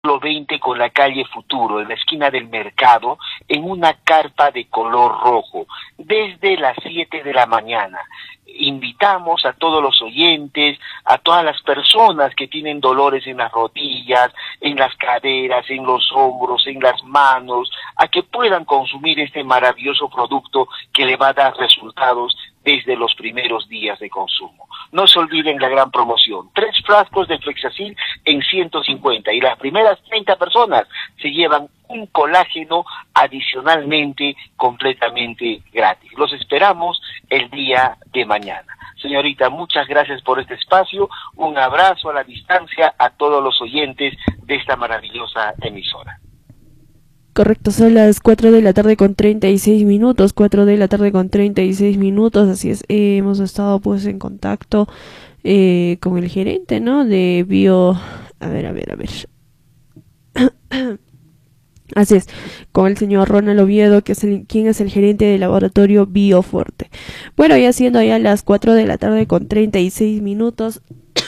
20 con la calle Futuro, en la esquina del mercado, en una carpa de color rojo, desde las 7 de la mañana. Invitamos a todos los oyentes, a todas las personas que tienen dolores en las rodillas, en las caderas, en los hombros, en las manos, a que puedan consumir este maravilloso producto que le va a dar resultados desde los primeros días de consumo. No se olviden la gran promoción, 3 frascos de Flexacil en 150 y las primeras 30 personas se llevan un colágeno adicionalmente completamente gratis. Los esperamos el día de mañana. Señorita, muchas gracias por este espacio, un abrazo a la distancia a todos los oyentes de esta maravillosa emisora. Correcto, son las 4 de la tarde con 36 minutos, 4 de la tarde con 36 minutos, así es, hemos estado pues en contacto con el gerente, ¿no? De Bio, a ver. Así es, con el señor Ronald Oviedo, que es quien es el gerente del laboratorio Bioforte. Bueno, ya siendo ya las 4 de la tarde con 36 minutos,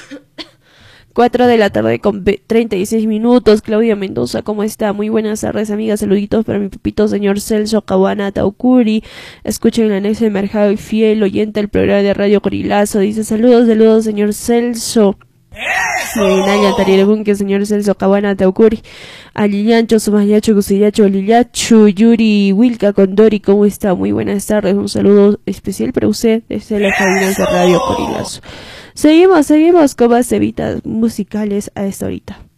4 de la tarde con 36 minutos, Claudia Mendoza, ¿cómo está? Muy buenas tardes, amigas, saluditos para mi papito, señor Celso Caguana Taucuri, escuchen el anexo de Mercado y fiel oyente del programa de Radio Corilazo, dice saludos, señor Celso. Naya Tarirebun, que señor Celso Caguana Taucuri, a Liliancho, Sumayacho, Gusillacho, Lillachu, Yuri, Wilka, Condori, ¿cómo está? Muy buenas tardes, un saludo especial para usted desde las cabinas de Radio Corilazo. Seguimos con más evitas musicales a esta horita.